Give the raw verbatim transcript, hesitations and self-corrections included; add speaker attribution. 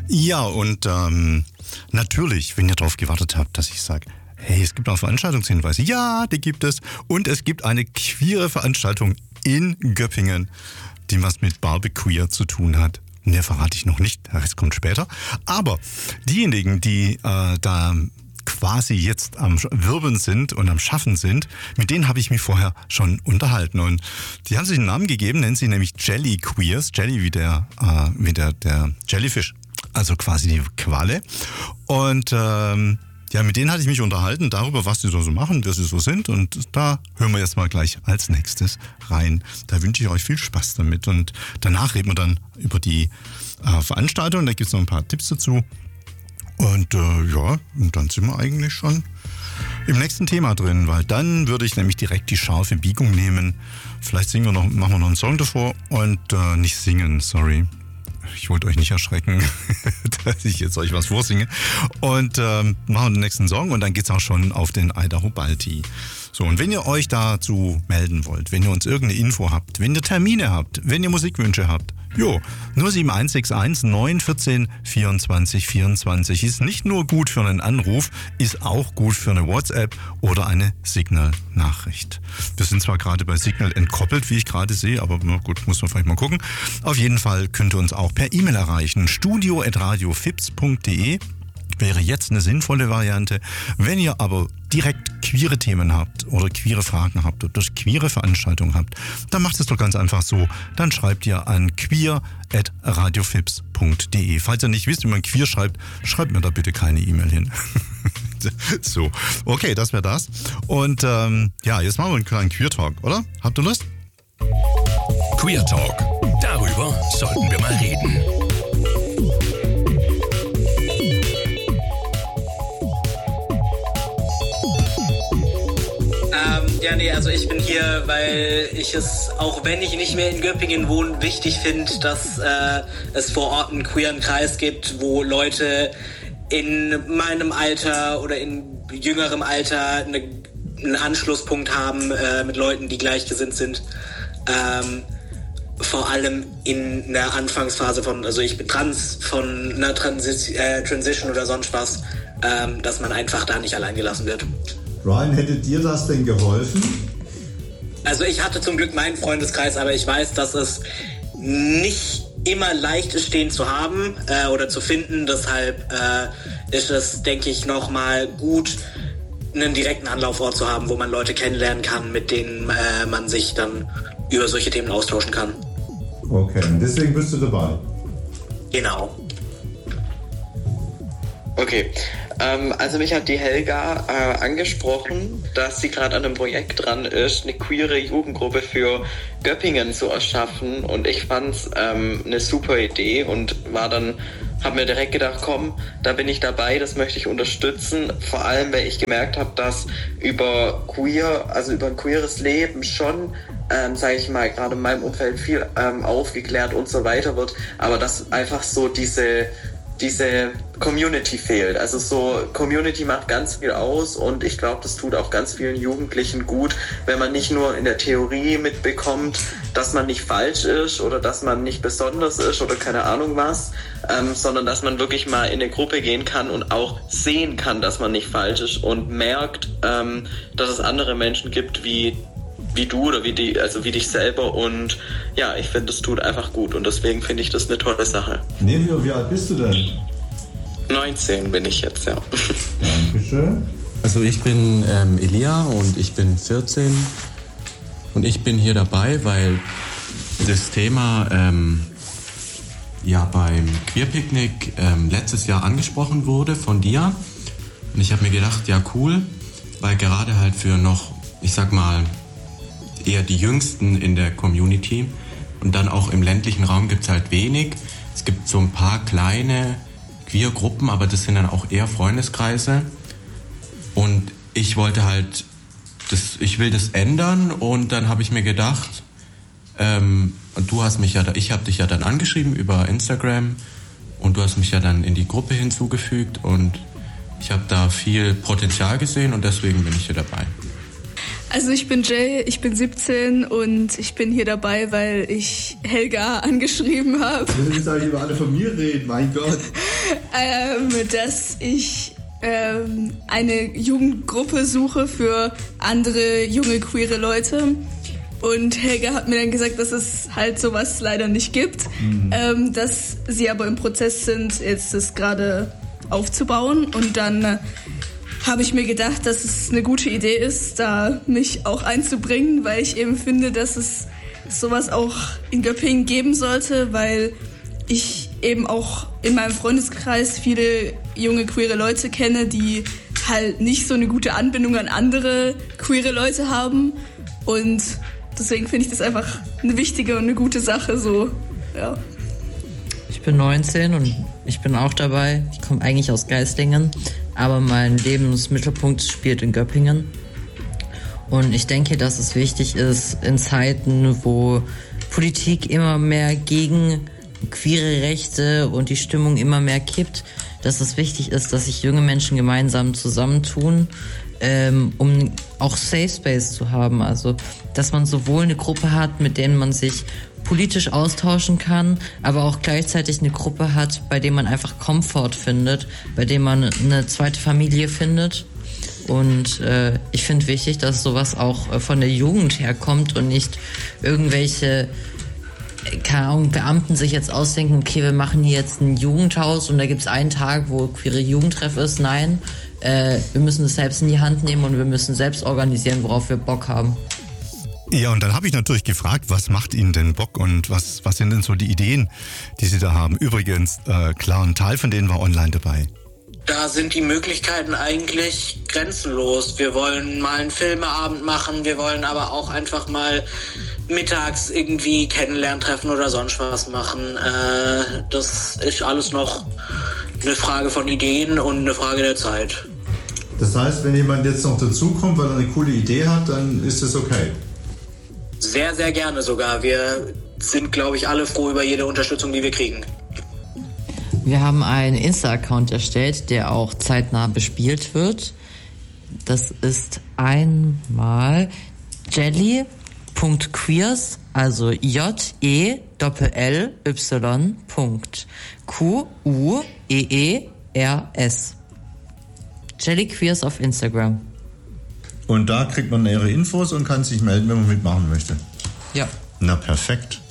Speaker 1: Ja, und ähm, natürlich, wenn ihr darauf gewartet habt, dass ich sage, hey, es gibt auch Veranstaltungshinweise. Ja, die gibt es. Und es gibt eine queere Veranstaltung in Göppingen, die was mit Barbequeer zu tun hat. Mehr verrate ich noch nicht, der Rest kommt später. Aber diejenigen, die äh, da quasi jetzt am Wirbeln sind und am Schaffen sind, mit denen habe ich mich vorher schon unterhalten. Und die haben sich einen Namen gegeben, nennen sie nämlich Jelly Queers. Jelly wie der, äh, wie der, der Jellyfish, also quasi die Qualle. Und ähm, ja, mit denen hatte ich mich unterhalten darüber, was sie so machen, wer sie so sind. Und da hören wir jetzt mal gleich als nächstes rein. Da wünsche ich euch viel Spaß damit. Und danach reden wir dann über die äh, Veranstaltung. Da gibt es noch ein paar Tipps dazu. Und äh, ja, und dann sind wir eigentlich schon im nächsten Thema drin, weil dann würde ich nämlich direkt die scharfe Biegung nehmen. Vielleicht singen wir noch, machen wir noch einen Song davor und äh, nicht singen, sorry. Ich wollte euch nicht erschrecken, dass ich jetzt euch was vorsinge. Und ähm, machen den nächsten Song und dann geht's auch schon auf den Idaho Balti. So, und wenn ihr euch dazu melden wollt, wenn ihr uns irgendeine Info habt, wenn ihr Termine habt, wenn ihr Musikwünsche habt, jo, null sieben eins sechs eins neun eins vier vierundzwanzig vierundzwanzig ist nicht nur gut für einen Anruf, ist auch gut für eine WhatsApp oder eine Signal-Nachricht. Wir sind zwar gerade bei Signal entkoppelt, wie ich gerade sehe, aber na gut, muss man vielleicht mal gucken. Auf jeden Fall könnt ihr uns auch per E-Mail erreichen. studio at radiofips punkt de wäre jetzt eine sinnvolle Variante. Wenn ihr aber direkt queere Themen habt oder queere Fragen habt oder queere Veranstaltungen habt, dann macht es doch ganz einfach so. Dann schreibt ihr an queer at radiofips punkt de. Falls ihr nicht wisst, wie man queer schreibt, schreibt mir da bitte keine E-Mail hin. So, okay, das wäre das. Und ähm, ja, jetzt machen wir einen kleinen Queer Talk, oder? Habt ihr Lust?
Speaker 2: Queer Talk. Darüber sollten wir mal reden.
Speaker 3: Ja, nee, also ich bin hier, weil ich es, auch wenn ich nicht mehr in Göppingen wohne, wichtig finde, dass äh, es vor Ort einen queeren Kreis gibt, wo Leute in meinem Alter oder in jüngerem Alter eine, einen Anschlusspunkt haben äh, mit Leuten, die gleichgesinnt sind. Ähm, vor allem in der Anfangsphase von, also ich bin trans, von einer Transi- äh, Transition oder sonst was, ähm, dass man einfach da nicht allein gelassen wird.
Speaker 4: Ryan, hätte dir das denn geholfen?
Speaker 3: Also ich hatte zum Glück meinen Freundeskreis, aber ich weiß, dass es nicht immer leicht ist, stehen zu haben äh, oder zu finden. Deshalb äh, ist es, denke ich, nochmal gut, einen direkten Anlaufort zu haben, wo man Leute kennenlernen kann, mit denen äh, man sich dann über solche Themen austauschen kann.
Speaker 4: Okay, und deswegen bist du dabei?
Speaker 3: Genau.
Speaker 5: Okay, ähm, also mich hat die Helga äh, angesprochen, dass sie gerade an einem Projekt dran ist, eine queere Jugendgruppe für Göppingen zu erschaffen, und ich fand's ähm, eine super Idee und war dann, habe mir direkt gedacht, komm, da bin ich dabei, das möchte ich unterstützen, vor allem, weil ich gemerkt habe, dass über queer, also über ein queeres Leben schon, ähm, sage ich mal, gerade in meinem Umfeld viel ähm, aufgeklärt und so weiter wird, aber dass einfach so diese diese Community fehlt. Also so, Community macht ganz viel aus, und ich glaube, das tut auch ganz vielen Jugendlichen gut, wenn man nicht nur in der Theorie mitbekommt, dass man nicht falsch ist oder dass man nicht besonders ist oder keine Ahnung was, ähm, sondern dass man wirklich mal in eine Gruppe gehen kann und auch sehen kann, dass man nicht falsch ist und merkt, ähm, dass es andere Menschen gibt wie wie du oder wie die, also wie dich selber, und ja, ich finde, das tut einfach gut, und deswegen finde ich das eine tolle Sache.
Speaker 4: Nevio, wie alt bist du denn?
Speaker 5: neunzehn bin ich jetzt, ja.
Speaker 4: Dankeschön.
Speaker 6: Also ich bin ähm, Elia und ich bin vierzehn, und ich bin hier dabei, weil das Thema ähm, ja beim Queerpicknick ähm, letztes Jahr angesprochen wurde von dir, und ich habe mir gedacht, ja cool, weil gerade halt für noch, ich sag mal, eher die Jüngsten in der Community, und dann auch im ländlichen Raum gibt es halt wenig. Es gibt so ein paar kleine Queer-Gruppen, aber das sind dann auch eher Freundeskreise, und ich wollte halt, das, ich will das ändern, und dann habe ich mir gedacht, ähm, und du hast mich ja, ich habe dich ja dann angeschrieben über Instagram, und du hast mich ja dann in die Gruppe hinzugefügt, und ich habe da viel Potenzial gesehen, und deswegen bin ich hier dabei.
Speaker 7: Also ich bin Jay, ich bin siebzehn und ich bin hier dabei, weil ich Helga angeschrieben habe.
Speaker 4: Ich will jetzt eigentlich über alle von mir reden, mein Gott.
Speaker 7: ähm, dass ich ähm, eine Jugendgruppe suche für andere junge, queere Leute. Und Helga hat mir dann gesagt, dass es halt sowas leider nicht gibt. Mhm. Ähm, dass sie aber im Prozess sind, jetzt das gerade aufzubauen. Und dann äh, habe ich mir gedacht, dass es eine gute Idee ist, da mich auch einzubringen, weil ich eben finde, dass es sowas auch in Göppingen geben sollte, weil ich eben auch in meinem Freundeskreis viele junge, queere Leute kenne, die halt nicht so eine gute Anbindung an andere queere Leute haben. Und deswegen finde ich das einfach eine wichtige und eine gute Sache, so, ja.
Speaker 8: Ich bin neunzehn und ich bin auch dabei. Ich komme eigentlich aus Geislingen, aber mein Lebensmittelpunkt spielt in Göppingen. Und ich denke, dass es wichtig ist, in Zeiten, wo Politik immer mehr gegen queere Rechte und die Stimmung immer mehr kippt, dass es wichtig ist, dass sich junge Menschen gemeinsam zusammentun, ähm, um auch Safe Space zu haben. Also, dass man sowohl eine Gruppe hat, mit denen man sich politisch austauschen kann, aber auch gleichzeitig eine Gruppe hat, bei der man einfach Komfort findet, bei der man eine zweite Familie findet. Und äh, ich finde wichtig, dass sowas auch äh, von der Jugend herkommt und nicht irgendwelche, keine Ahnung, Beamten sich jetzt ausdenken, okay, wir machen hier jetzt ein Jugendhaus und da gibt es einen Tag, wo queere Jugendtreff ist. Nein, äh, wir müssen es selbst in die Hand nehmen und wir müssen selbst organisieren, worauf wir Bock haben.
Speaker 1: Ja, und dann habe ich natürlich gefragt, was macht Ihnen denn Bock und was, was sind denn so die Ideen, die Sie da haben? Übrigens, äh, klar, ein Teil von denen war online dabei.
Speaker 3: Da sind die Möglichkeiten eigentlich grenzenlos. Wir wollen mal einen Filmeabend machen, wir wollen aber auch einfach mal mittags irgendwie Kennenlerntreffen oder sonst was machen. Äh, das ist alles noch eine Frage von Ideen und eine Frage der Zeit.
Speaker 4: Das heißt, wenn jemand jetzt noch dazukommt, weil er eine coole Idee hat, dann ist das okay?
Speaker 3: Sehr, sehr gerne sogar. Wir sind, glaube ich, alle froh über jede Unterstützung, die wir kriegen.
Speaker 8: Wir haben einen Insta-Account erstellt, der auch zeitnah bespielt wird. Das ist einmal jelly punkt queers, also J E L L Y Punkt Q U E E R S. Jelly Queers auf Instagram.
Speaker 4: Und da kriegt man nähere Infos und kann sich melden, wenn man mitmachen möchte.
Speaker 8: Ja.
Speaker 4: Na, perfekt.